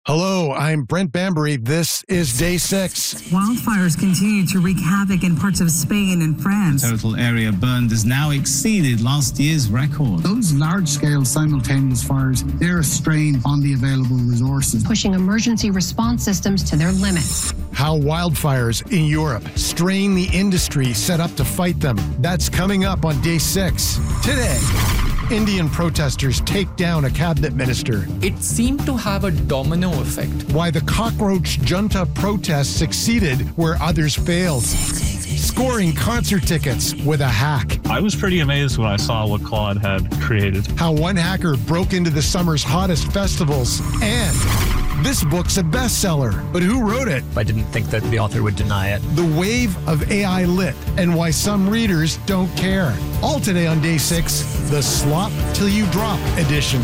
Hello, I'm Brent Bambury. This is Day 6. Wildfires continue to wreak havoc in parts of Spain and France. The total area burned has now exceeded last year's record. Those large-scale simultaneous fires, they're a strain on the available resources, pushing emergency response systems to their limits. How wildfires in Europe strain the industry set up to fight them. That's coming up on Day 6. Today, Indian protesters take down a cabinet minister. It seemed to have a domino effect. Why the cockroach junta protest succeeded where others failed. Scoring concert tickets with a hack. I was pretty amazed when I saw what Claude had created. How one hacker broke into the summer's hottest festivals. And this book's a bestseller, but who wrote it? I didn't think that the author would deny it. The wave of AI lit and why some readers don't care. All today on Day 6, the Slop Till You Drop edition.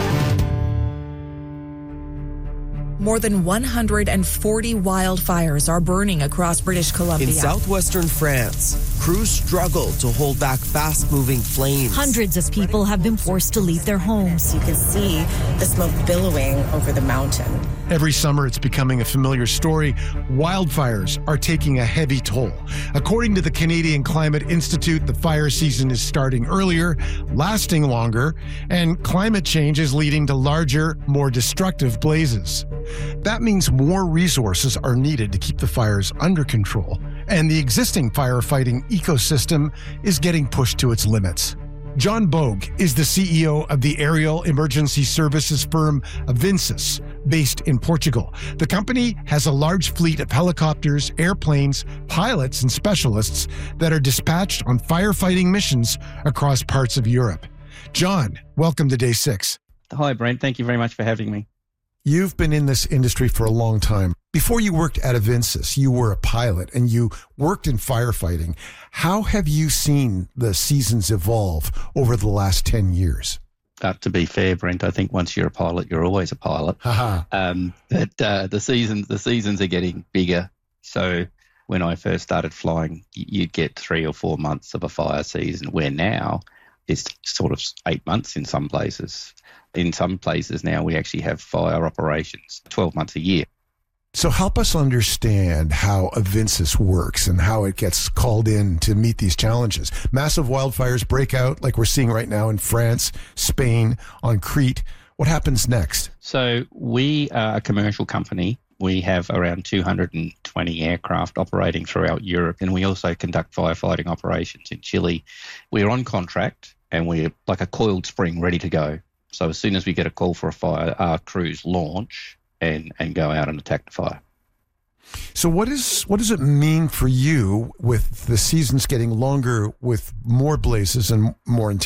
More than 140 wildfires are burning across British Columbia. In southwestern France, crews struggle to hold back fast-moving flames. Hundreds of people have been forced to leave their homes. You can see the smoke billowing over the mountain. Every summer, it's becoming a familiar story. Wildfires are taking a heavy toll. According to the Canadian Climate Institute, the fire season is starting earlier, lasting longer, and climate change is leading to larger, more destructive blazes. That means more resources are needed to keep the fires under control, and the existing firefighting ecosystem is getting pushed to its limits. John Bogue is the CEO of the aerial emergency services firm Avincis, based in Portugal. The company has a large fleet of helicopters, airplanes, pilots, and specialists that are dispatched on firefighting missions across parts of Europe. John, welcome to Day 6. Hi, Brent. Thank you very much for having me. You've been in this industry for a long time. Before you worked at Avincis, you were a pilot and you worked in firefighting. How have you seen the seasons evolve over the last 10 years? To be fair, Brent, I think once you're a pilot, you're always a pilot. But the seasons are getting bigger. So when I first started flying, you'd get 3 or 4 months of a fire season, where now it's sort of 8 months in some places. In some places now, we actually have fire operations 12 months a year. So help us understand how Avincis works and how it gets called in to meet these challenges. Massive wildfires break out like we're seeing right now in France, Spain, on Crete. What happens next? So we are a commercial company. We have around 220 aircraft operating throughout Europe, and we also conduct firefighting operations in Chile. We're on contract, and we're like a coiled spring ready to go. So as soon as we get a call for a fire, our crews launch and go out and attack the fire. So what does it mean for you with the seasons getting longer, with more blazes and more intense?